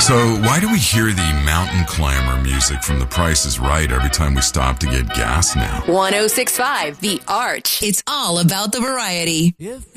So why do we hear the mountain climber music from The Price is Right every time we stop to get gas now? 106.5 The Arch. It's all about the variety.